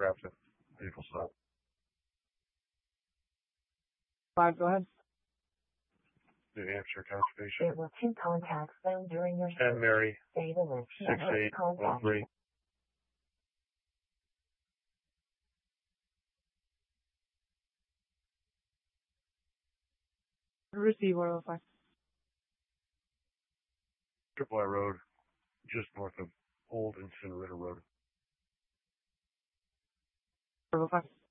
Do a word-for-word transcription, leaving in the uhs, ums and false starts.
Grafton. Vehicle stop. Five, go ahead. New Hampshire Conservation. There were two contacts found during your Anne Mary, Say the list. six eight one three. Receive order five. Triple I Road, just north of Old Incinerator Road. Order five.